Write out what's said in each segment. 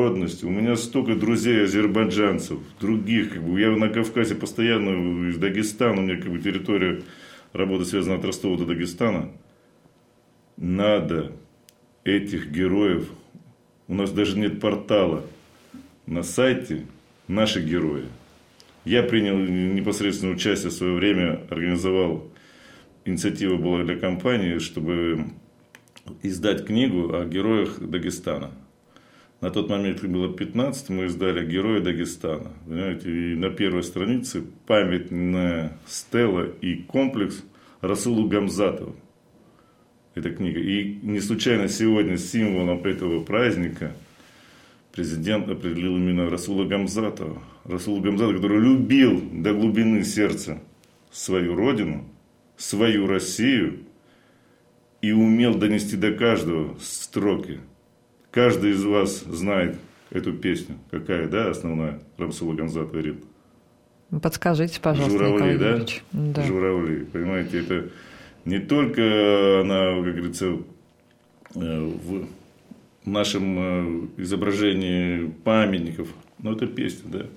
народности. У меня столько друзей азербайджанцев, других. Я на Кавказе постоянно, из Дагестана, у меня территория работы связана от Ростова до Дагестана. Надо этих героев, у нас даже нет портала на сайте «Наши герои». Я принял непосредственное участие в свое время, организовал, инициатива была для компании, чтобы издать книгу о героях Дагестана. На тот момент их было 15, мы издали «Герои Дагестана». Понимаете, и на первой странице памятная стела и комплекс Расулу Гамзатову. Эта книга. И не случайно сегодня символом этого праздника президент определил именно Расула Гамзатова. Расула Гамзатова, который любил до глубины сердца свою родину, свою Россию и умел донести до каждого строки. Каждый из вас знает эту песню. Какая, да, основная Расула Гамзатова говорит? Подскажите, пожалуйста, Журавли, Николай да? Юрьевич. Да. Журавли, понимаете, это не только она, как говорится, в нашем изображении памятников, но это песня, да.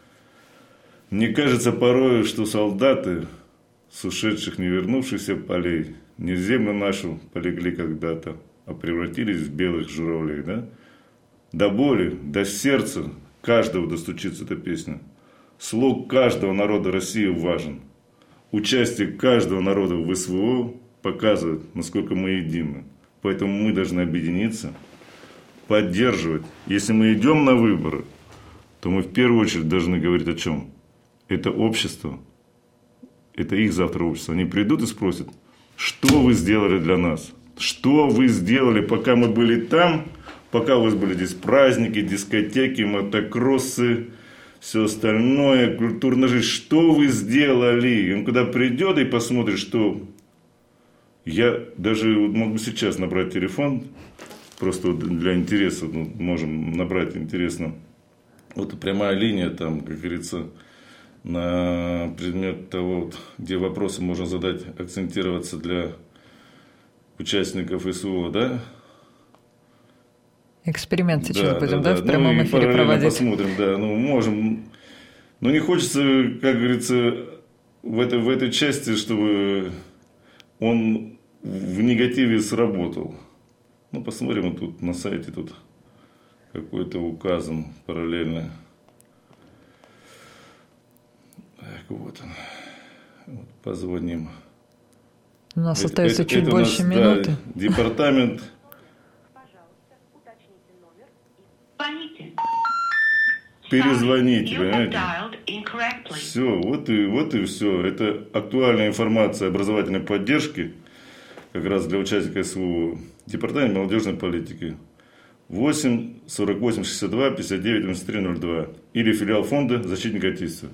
Мне кажется порой, что солдаты с ушедших, не вернувшихся полей не в землю нашу полегли когда-то, а превратились в белых журавлей, да. До боли, до сердца каждого достучится эта песня. Слог каждого народа России важен. Участие каждого народа в СВО показывает, насколько мы едины. Поэтому мы должны объединиться, поддерживать. Если мы идем на выборы, то мы в первую очередь должны говорить о чем? Это общество, это их завтра общество. Они придут и спросят, что вы сделали для нас? Что вы сделали, пока мы были там, пока у вас были здесь праздники, дискотеки, мотокроссы, все остальное, культурная жизнь. Что вы сделали? Он когда придет и посмотрит, что... Я даже могу сейчас набрать телефон, просто для интереса, можем набрать интересно. Вот прямая линия там, как говорится, на предмет того, где вопросы можно задать, акцентироваться для участников СВО, да? Эксперимент сейчас будем, да, в прямом эфире проводить? Посмотрим, да, можем. Но не хочется, как говорится, в этой части, чтобы он в негативе сработал. Посмотрим, вот тут на сайте тут какой-то указан параллельно. Так, вот он. Вот, позвоним. У нас остается чуть больше минуты. Да, департамент. Перезвоните, понимаете? Все, вот и все. Это актуальная информация образовательной поддержки, как раз для участников СВО. Департамент молодежной политики. 8 48 62 59 93 02. Или филиал фонда «Защитник Отечества».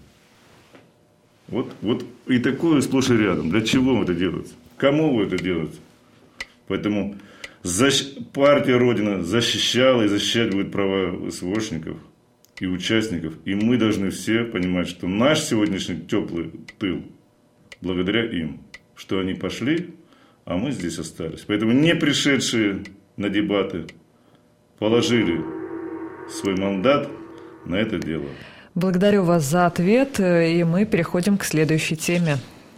Вот и такое сплошь и рядом. Для чего вы это делаете? Кому вы это делаете? Поэтому партия Родина защищала и защищать будет права СВОшников и участников. И мы должны все понимать, что наш сегодняшний теплый тыл благодаря им, что они пошли, а мы здесь остались. Поэтому не пришедшие на дебаты положили свой мандат на это дело. Благодарю вас за ответ, и мы переходим к следующей теме.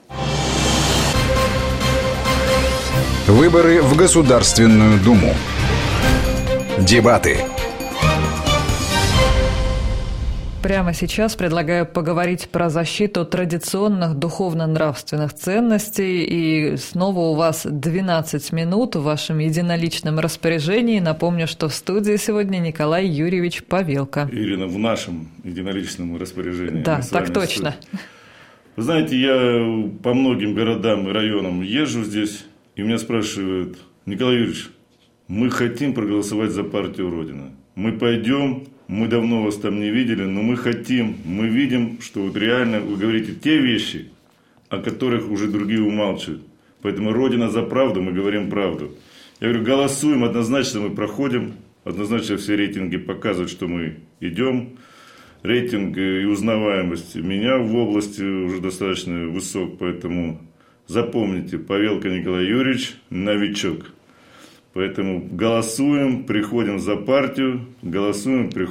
Выборы в Государственную Думу. Дебаты. Прямо сейчас предлагаю поговорить про защиту традиционных духовно-нравственных ценностей. И снова у вас 12 минут в вашем единоличном распоряжении. Напомню, что в студии сегодня Николай Юрьевич Павелко. Ирина, в нашем единоличном распоряжении. Да, так точно. Вы знаете, я по многим городам и районам езжу здесь, и меня спрашивают: Николай Юрьевич, мы хотим проголосовать за партию Родина. Мы пойдем. Мы давно вас там не видели, но мы хотим, мы видим, что вот реально вы говорите те вещи, о которых уже другие умалчивают. Поэтому Родина за правду, мы говорим правду. Я говорю, голосуем, однозначно мы проходим, однозначно все рейтинги показывают, что мы идем. Рейтинг и узнаваемость меня в области уже достаточно высок, поэтому запомните, Павелко Николай Юрьевич, новичок. Поэтому голосуем, приходим за партию, голосуем, приходим.